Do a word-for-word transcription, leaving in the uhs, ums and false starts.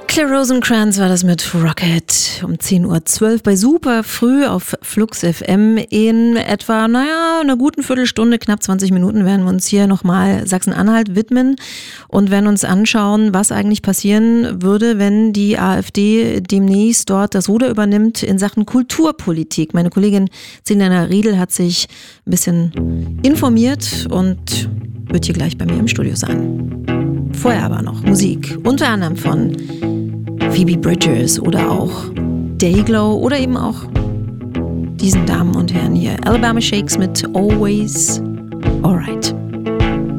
Claire Rosencrantz war das mit Rocket um zehn Uhr zwölf bei Super früh auf Flux F M. In etwa, naja, einer guten Viertelstunde, knapp zwanzig Minuten werden wir uns hier nochmal Sachsen-Anhalt widmen und werden uns anschauen, was eigentlich passieren würde, wenn die AfD demnächst dort das Ruder übernimmt in Sachen Kulturpolitik. Meine Kollegin Selena Riedel hat sich ein bisschen informiert und wird hier gleich bei mir im Studio sein. Vorher aber noch Musik, unter anderem von Phoebe Bridgers oder auch Dayglow oder eben auch diesen Damen und Herren hier. Alabama Shakes mit Always Alright.